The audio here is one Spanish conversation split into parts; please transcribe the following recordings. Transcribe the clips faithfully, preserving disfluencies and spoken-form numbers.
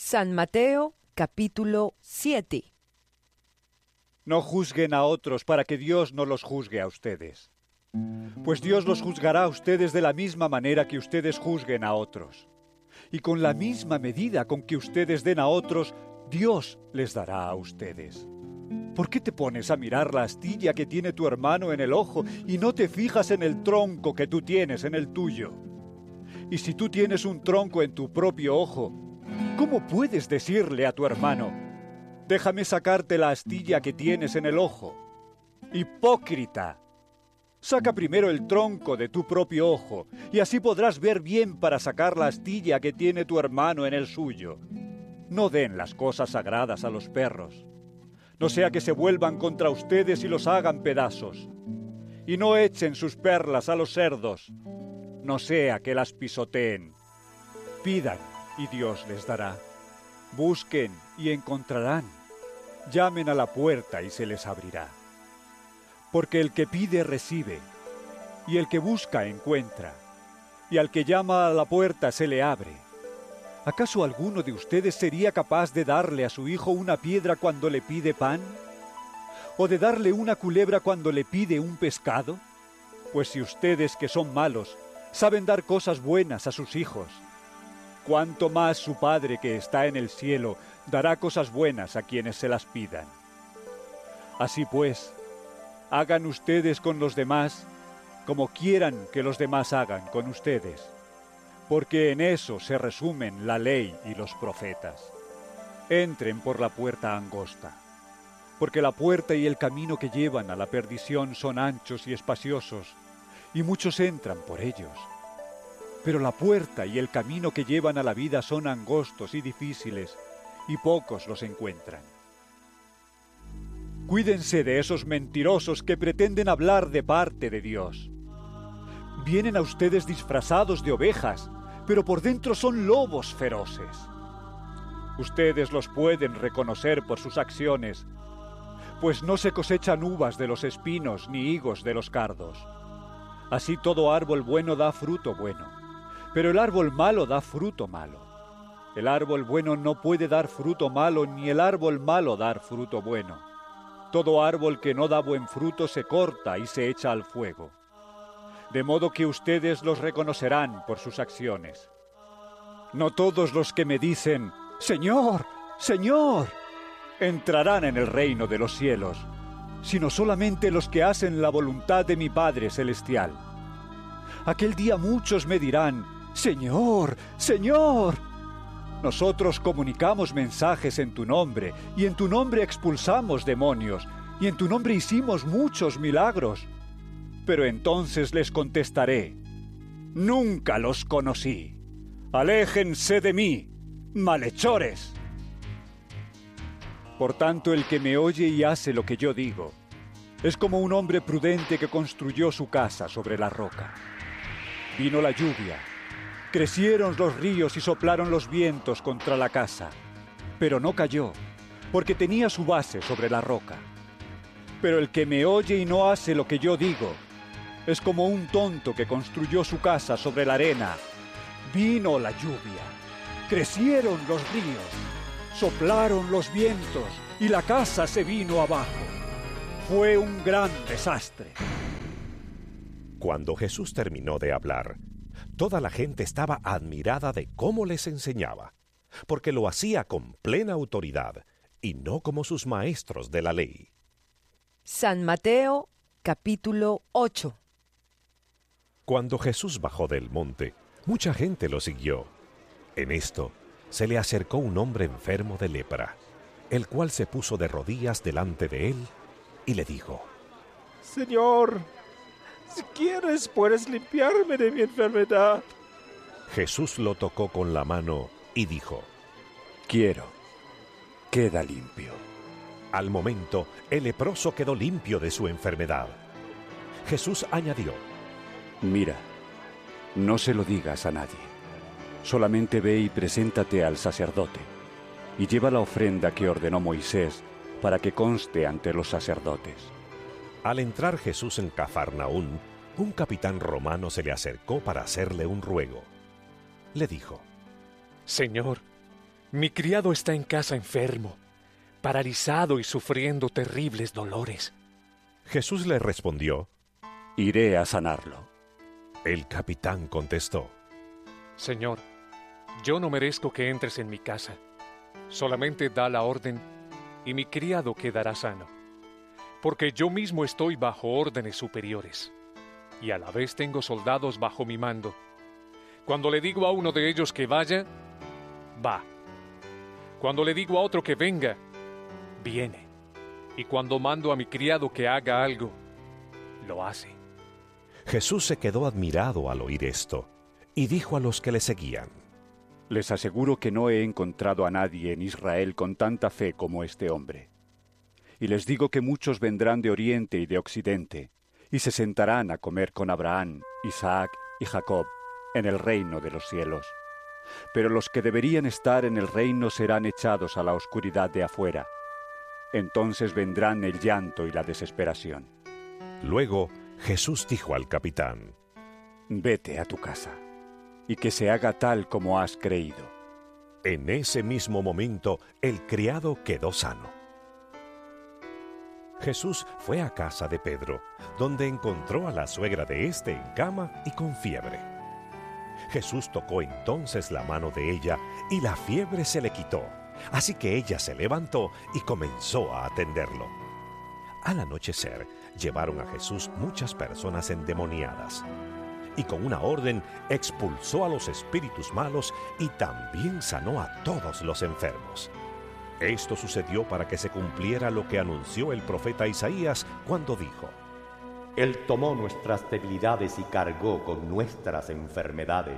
San Mateo, capítulo siete. No juzguen a otros para que Dios no los juzgue a ustedes. Pues Dios los juzgará a ustedes de la misma manera que ustedes juzguen a otros. Y con la misma medida con que ustedes den a otros, Dios les dará a ustedes. ¿Por qué te pones a mirar la astilla que tiene tu hermano en el ojo y no te fijas en el tronco que tú tienes en el tuyo? Y si tú tienes un tronco en tu propio ojo, ¿cómo puedes decirle a tu hermano: déjame sacarte la astilla que tienes en el ojo? ¡Hipócrita! Saca primero el tronco de tu propio ojo, y así podrás ver bien para sacar la astilla que tiene tu hermano en el suyo. No den las cosas sagradas a los perros, no sea que se vuelvan contra ustedes y los hagan pedazos. Y no echen sus perlas a los cerdos, no sea que las pisoteen. Pidan y Dios les dará. Busquen y encontrarán. Llamen a la puerta y se les abrirá. Porque el que pide recibe, y el que busca encuentra, y al que llama a la puerta se le abre. ¿Acaso alguno de ustedes sería capaz de darle a su hijo una piedra cuando le pide pan? ¿O de darle una culebra cuando le pide un pescado? Pues si ustedes, que son malos, saben dar cosas buenas a sus hijos, ¿cuánto más su Padre que está en el cielo dará cosas buenas a quienes se las pidan? Así pues, hagan ustedes con los demás como quieran que los demás hagan con ustedes, porque en eso se resumen la ley y los profetas. Entren por la puerta angosta, porque la puerta y el camino que llevan a la perdición son anchos y espaciosos, y muchos entran por ellos. Pero la puerta y el camino que llevan a la vida son angostos y difíciles, y pocos los encuentran. Cuídense de esos mentirosos que pretenden hablar de parte de Dios. Vienen a ustedes disfrazados de ovejas, pero por dentro son lobos feroces. Ustedes los pueden reconocer por sus acciones, pues no se cosechan uvas de los espinos ni higos de los cardos. Así todo árbol bueno da fruto bueno, pero el árbol malo da fruto malo. El árbol bueno no puede dar fruto malo, ni el árbol malo dar fruto bueno. Todo árbol que no da buen fruto se corta y se echa al fuego. De modo que ustedes los reconocerán por sus acciones. No todos los que me dicen: Señor, Señor, entrarán en el reino de los cielos, sino solamente los que hacen la voluntad de mi Padre Celestial. Aquel día muchos me dirán: Señor, Señor, nosotros comunicamos mensajes en tu nombre, y en tu nombre expulsamos demonios, y en tu nombre hicimos muchos milagros. Pero entonces les contestaré: nunca los conocí. Aléjense de mí, malhechores. Por tanto, el que me oye y hace lo que yo digo, es como un hombre prudente que construyó su casa sobre la roca. Vino la lluvia, crecieron los ríos y soplaron los vientos contra la casa, pero no cayó, porque tenía su base sobre la roca. Pero el que me oye y no hace lo que yo digo, es como un tonto que construyó su casa sobre la arena. Vino la lluvia, crecieron los ríos, soplaron los vientos y la casa se vino abajo. Fue un gran desastre. Cuando Jesús terminó de hablar, toda la gente estaba admirada de cómo les enseñaba, porque lo hacía con plena autoridad y no como sus maestros de la ley. San Mateo, capítulo ocho. Cuando Jesús bajó del monte, mucha gente lo siguió. En esto, se le acercó un hombre enfermo de lepra, el cual se puso de rodillas delante de él y le dijo: Señor, si quieres, puedes limpiarme de mi enfermedad. Jesús lo tocó con la mano y dijo: Quiero, queda limpio. Al momento, el leproso quedó limpio de su enfermedad. Jesús añadió: Mira, no se lo digas a nadie. Solamente ve y preséntate al sacerdote, y lleva la ofrenda que ordenó Moisés para que conste ante los sacerdotes. Al entrar Jesús en Cafarnaún, un capitán romano se le acercó para hacerle un ruego. Le dijo: Señor, Mi criado está en casa enfermo, paralizado y sufriendo terribles dolores. Jesús le respondió: Iré a sanarlo. El capitán contestó: Señor, yo no merezco que entres en mi casa. Solamente da la orden y mi criado quedará sano. Porque yo mismo estoy bajo órdenes superiores y a la vez tengo soldados bajo mi mando. Cuando le digo a uno de ellos que vaya, va. Cuando le digo a otro que venga, viene. Y cuando mando a mi criado que haga algo, lo hace. Jesús se quedó admirado al oír esto y dijo a los que le seguían: Les aseguro que no he encontrado a nadie en Israel con tanta fe como este hombre. Y les digo que muchos vendrán de oriente y de occidente, y se sentarán a comer con Abraham, Isaac y Jacob en el reino de los cielos. Pero los que deberían estar en el reino serán echados a la oscuridad de afuera. Entonces vendrán el llanto y la desesperación. Luego Jesús dijo al capitán: Vete a tu casa, y que se haga tal como has creído. En ese mismo momento el criado quedó sano. Jesús fue a casa de Pedro, donde encontró a la suegra de éste en cama y con fiebre. Jesús tocó entonces la mano de ella y la fiebre se le quitó, así que ella se levantó y comenzó a atenderlo. Al anochecer llevaron a Jesús muchas personas endemoniadas, y con una orden expulsó a los espíritus malos y también sanó a todos los enfermos. Esto sucedió para que se cumpliera lo que anunció el profeta Isaías cuando dijo: Él tomó nuestras debilidades y cargó con nuestras enfermedades.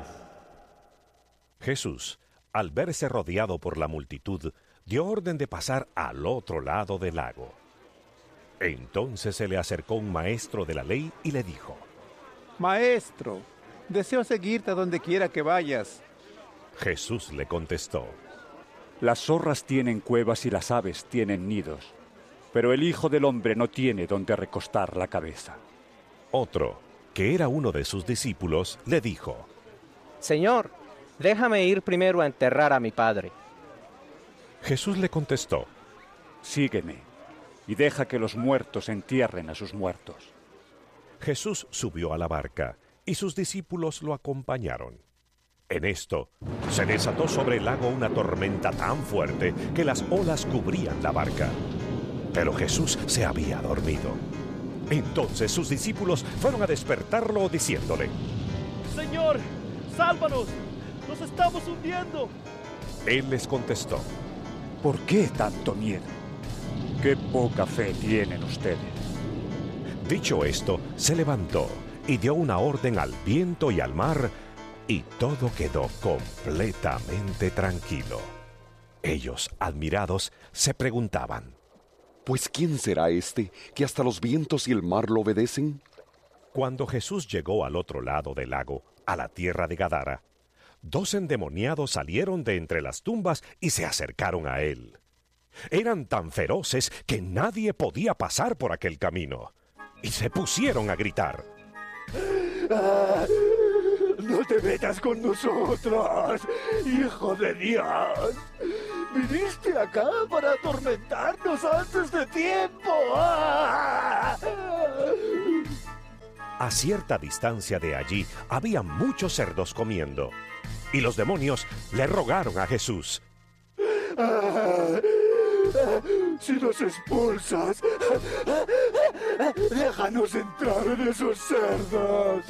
Jesús, al verse rodeado por la multitud, dio orden de pasar al otro lado del lago. Entonces se le acercó un maestro de la ley y le dijo: Maestro, deseo seguirte a donde quiera que vayas. Jesús le contestó: Las zorras tienen cuevas y las aves tienen nidos, pero el Hijo del Hombre no tiene donde recostar la cabeza. Otro, que era uno de sus discípulos, le dijo: Señor, déjame ir primero a enterrar a mi padre. Jesús le contestó: Sígueme, y deja que los muertos entierren a sus muertos. Jesús subió a la barca, y sus discípulos lo acompañaron. En esto, se desató sobre el lago una tormenta tan fuerte que las olas cubrían la barca. Pero Jesús se había dormido. Entonces sus discípulos fueron a despertarlo diciéndole: Señor, sálvanos, nos estamos hundiendo. Él les contestó: ¿Por qué tanto miedo? ¡Qué poca fe tienen ustedes! Dicho esto, se levantó y dio una orden al viento y al mar, y todo quedó completamente tranquilo. Ellos, admirados, se preguntaban: ¿Pues quién será este que hasta los vientos y el mar lo obedecen? Cuando Jesús llegó al otro lado del lago, a la tierra de Gadara, dos endemoniados salieron de entre las tumbas y se acercaron a él. Eran tan feroces que nadie podía pasar por aquel camino, y se pusieron a gritar: ¡Ah! ¡No te metas con nosotros, hijo de Dios! ¡Viniste acá para atormentarnos antes de tiempo! ¡Ah! A cierta distancia de allí había muchos cerdos comiendo, y los demonios le rogaron a Jesús: ¡Ah! Si nos expulsas, déjanos entrar en esos cerdos.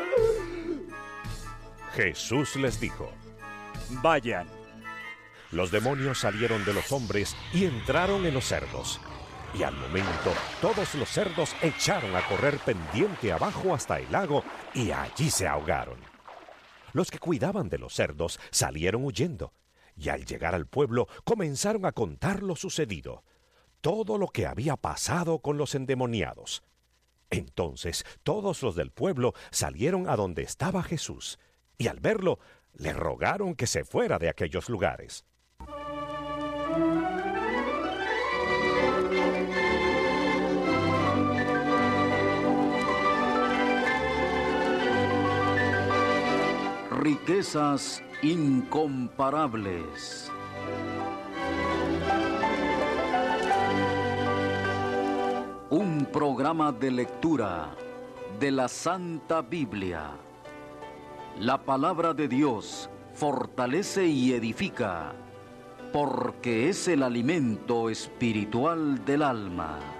Jesús les dijo: Vayan. Los demonios salieron de los hombres y entraron en los cerdos. Y al momento, todos los cerdos echaron a correr pendiente abajo hasta el lago y allí se ahogaron. Los que cuidaban de los cerdos salieron huyendo, y al llegar al pueblo comenzaron a contar lo sucedido, todo lo que había pasado con los endemoniados. Entonces todos los del pueblo salieron a donde estaba Jesús, y al verlo, le rogaron que se fuera de aquellos lugares. Riquezas incomparables. programa de lectura de la Santa Biblia. La palabra de Dios fortalece y edifica, porque es el alimento espiritual del alma.